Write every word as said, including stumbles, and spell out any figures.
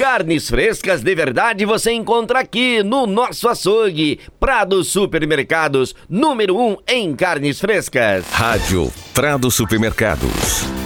Carnes frescas de verdade você encontra aqui no nosso açougue. Prado Supermercados, número um em carnes frescas. Rádio Prado Supermercados.